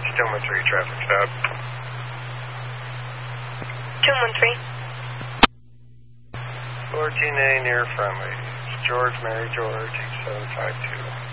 213 traffic stop. 213. 14A near friendly. George, Mary George, 8752.